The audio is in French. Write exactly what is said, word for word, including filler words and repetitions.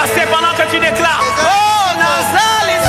passer pendant que tu déclares. Oh, Nazal est